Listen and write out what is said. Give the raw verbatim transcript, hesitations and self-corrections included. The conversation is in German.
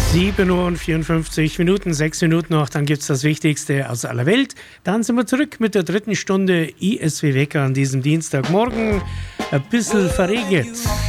sieben Uhr und vierundfünfzig Minuten, sechs Minuten noch, dann gibt es das Wichtigste aus aller Welt. Dann sind wir zurück mit der dritten Stunde I S W Wecker an diesem Dienstagmorgen. Ein bisschen verregnet.